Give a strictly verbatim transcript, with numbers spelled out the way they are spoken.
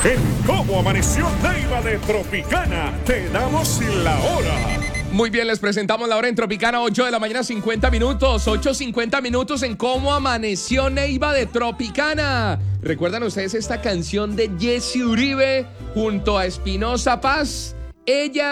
En Cómo Amaneció Neiva de Tropicana, te damos la hora. Muy bien, les presentamos la hora en Tropicana, ocho de la mañana, cincuenta minutos. ocho cincuenta minutos en Cómo Amaneció Neiva de Tropicana. ¿Recuerdan ustedes esta canción de Jesse Uribe junto a Espinosa Paz? Ella